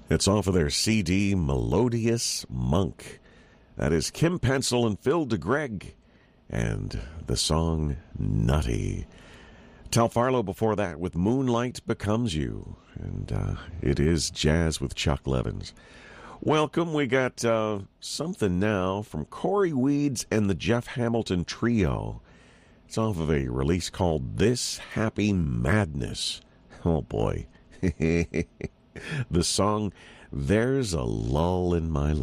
It's off of their CD, Melodious Monk. That is Kim Pencil and Phil DeGreg. And the song, Nutty. Tal Farlow before that with Moonlight Becomes You. And it is jazz with Chuck Levins. Welcome. We got something now from Corey Weeds and the Jeff Hamilton Trio. It's off of a release called This Happy Madness. Oh, boy. The song, There's a Lull in My Life.